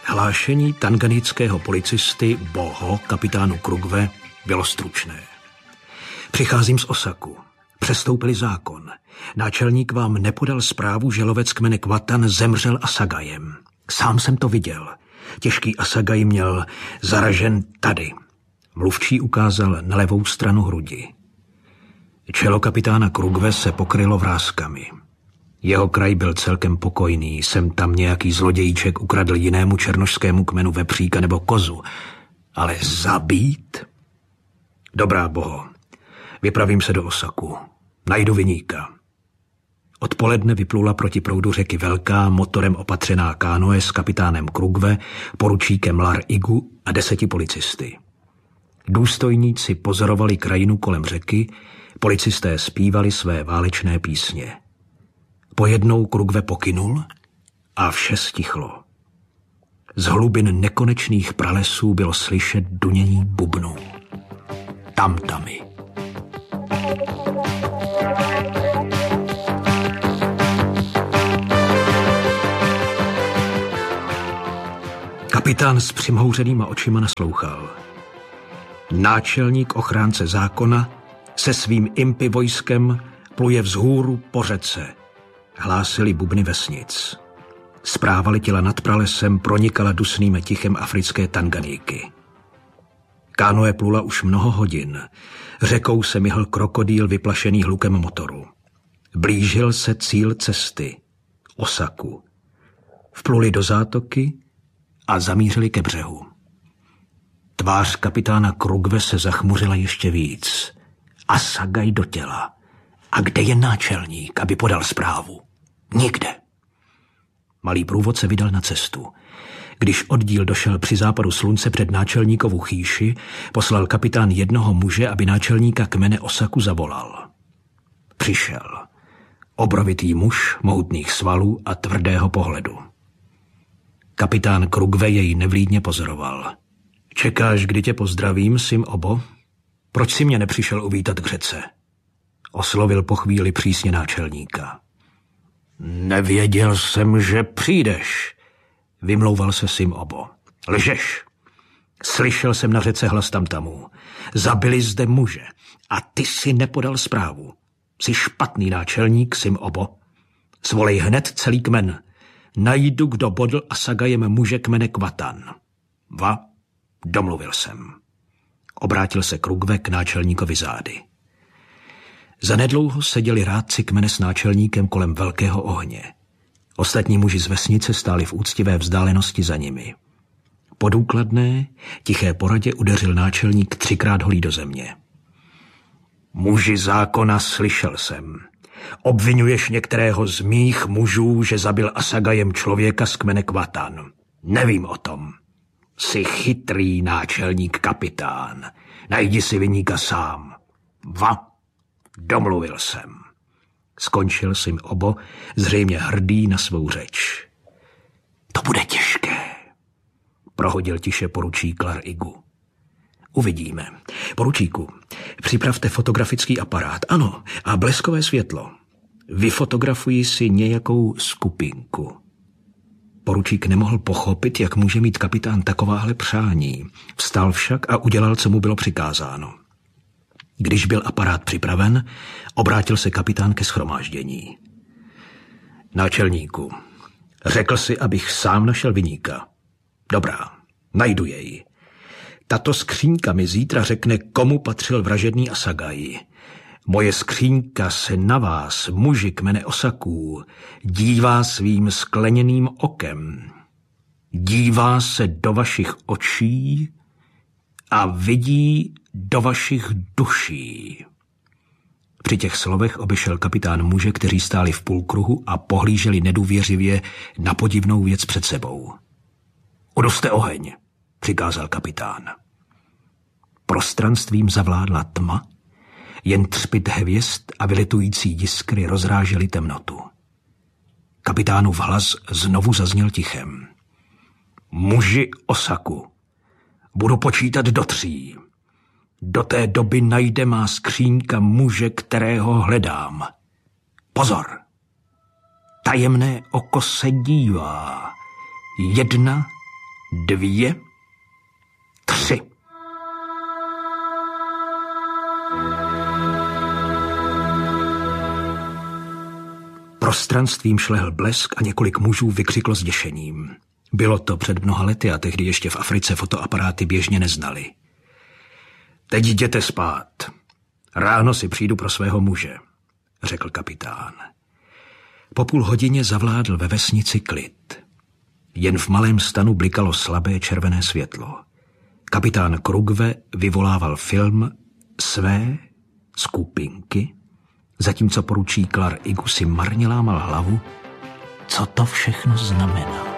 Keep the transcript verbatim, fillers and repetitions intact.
Hlášení tanganického policisty Boho, kapitánu Krugve, bylo stručné. Přicházím z Osaku. Přestoupili zákon. Náčelník vám nepodal zprávu, že lovec kmene Kvatan zemřel asagajem. Sám jsem to viděl. Těžký asagaj měl zaražen tady. Mluvčí ukázal na levou stranu hrudi. Čelo kapitána Krugve se pokrylo vráskami. Jeho kraj byl celkem pokojný, sem tam nějaký zlodějíček ukradl jinému černošskému kmenu vepříka nebo kozu. Ale zabít? Dobrá, Boho, vypravím se do Osaku. Najdu viníka. Odpoledne vyplula proti proudu řeky velká, motorem opatřená kánoe s kapitánem Krugve, poručíkem Lar Igu a deseti policisty. Důstojníci pozorovali krajinu kolem řeky, policisté zpívali své válečné písně. Pojednou Krugve pokynul a vše stichlo. Z hlubin nekonečných pralesů bylo slyšet dunění bubnů. Tamtamy. Kapitán s přimhouřenýma očima naslouchal. Náčelník ochránce zákona se svým impy vojskem pluje vzhůru po řece. Hlásili bubny vesnic. Zpráva letěla nad pralesem, pronikala dusným tichem africké Tanganíky. Kánoe plula už mnoho hodin. Řekou se myhl krokodýl vyplašený hlukem motoru. Blížil se cíl cesty. Osaku. Vpluli do zátoky a zamířili ke břehu. Tvář kapitána Krugve se zachmuřila ještě víc. Asagaj do těla. A kde je náčelník, aby podal zprávu? Nikde. Malý průvodce vydal na cestu. Když oddíl došel při západu slunce před náčelníkovu chýši, poslal kapitán jednoho muže, aby náčelníka kmene Osaku zavolal. Přišel. Obrovitý muž, mohutných svalů a tvrdého pohledu. Kapitán Krugve jej nevlídně pozoroval. Čekáš, kdy tě pozdravím, Sim Obo? Proč si mě nepřišel uvítat k řece? Oslovil po chvíli přísně náčelníka. Nevěděl jsem, že přijdeš, vymlouval se Sim Obo. Lžeš. Slyšel jsem na řece hlas tamtamů. Zabili zde muže a ty si nepodal zprávu. Jsi špatný náčelník, Sim Obo. Svolej hned celý kmen. Najdu, kdo bodl asagajem muže kmene Kvatan. Va, domluvil jsem. Obrátil se Krugve k náčelníkovi zády. Zanedlouho seděli rádci kmene s náčelníkem kolem velkého ohně. Ostatní muži z vesnice stáli v úctivé vzdálenosti za nimi. Po důkladné, tiché poradě udeřil náčelník třikrát holí do země. Muži zákona, slyšel jsem. Obvinuješ některého z mých mužů, že zabil asagajem člověka z kmene Kvatan. Nevím o tom. Jsi chytrý náčelník kapitán. Najdi si viníka sám. Va, domluvil jsem. Skončil Sim Obo, zřejmě hrdý na svou řeč. To bude těžké, prohodil tiše poručík Lar Igu. Uvidíme. Poručíku, připravte fotografický aparát, ano, a bleskové světlo. Vyfotografuji si nějakou skupinku. Poručík nemohl pochopit, jak může mít kapitán takováhle přání. Vstal však a udělal, co mu bylo přikázáno. Když byl aparát připraven, obrátil se kapitán ke shromáždění. Náčelníku, řekl si, abych sám našel viníka. Dobrá, najdu jej. Tato skřínka mi zítra řekne, komu patřil vražedný asagaj. Moje skřínka se na vás, muži kmene Osaků, dívá svým skleněným okem. Dívá se do vašich očí a vidí do vašich duší. Při těch slovech obešel kapitán muže, kteří stáli v půlkruhu a pohlíželi nedůvěřivě na podivnou věc před sebou. Uduste oheň, přikázal kapitán. Prostranstvím zavládla tma, jen třpyt hvězd a vylitující jiskry rozrážely temnotu. Kapitánův hlas znovu zazněl tichem. Muži Osaku, budu počítat do tří. Do té doby najde má skřínka muže, kterého hledám. Pozor! Tajemné oko se dívá. Jedna, dvě, tři. Prostranstvím šlehl blesk a několik mužů vykřiklo s děšením. Bylo to před mnoha lety a tehdy ještě v Africe fotoaparáty běžně neznali. Teď jděte spát. Ráno si přijdu pro svého muže, řekl kapitán. Po půl hodině zavládl ve vesnici klid. Jen v malém stanu blikalo slabé červené světlo. Kapitán Krugve vyvolával film své skupinky, zatímco poručík Klar Igu si marně lámal hlavu, co to všechno znamená.